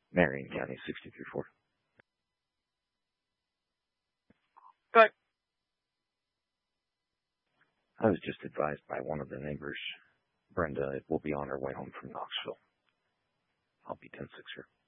Marion County, 63-4. Good. I was just advised by one of the neighbors, Brenda, will be on her way home from Knoxville. I'll be 10-6 here.